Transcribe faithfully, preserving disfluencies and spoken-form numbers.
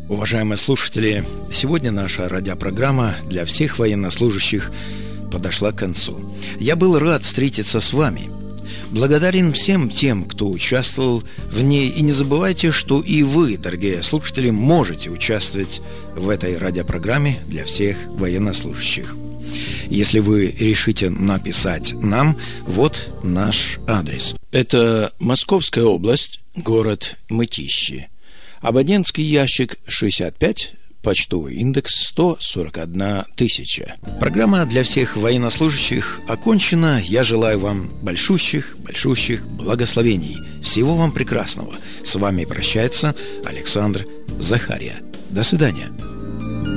Уважаемые слушатели, сегодня наша радиопрограмма для всех военнослужащих подошла к концу. Я был рад встретиться с вами. Благодарен всем тем, кто участвовал в ней. И не забывайте, что и вы, дорогие слушатели, можете участвовать в этой радиопрограмме для всех военнослужащих. Если вы решите написать нам, вот наш адрес. Это Московская область, город Мытищи. Абонентский ящик шестьдесят пять, почтовый индекс сто сорок одна тысяча. Программа для всех военнослужащих окончена. Я желаю вам большущих, большущих благословений. Всего вам прекрасного. С вами прощается Александр Захария. До свидания.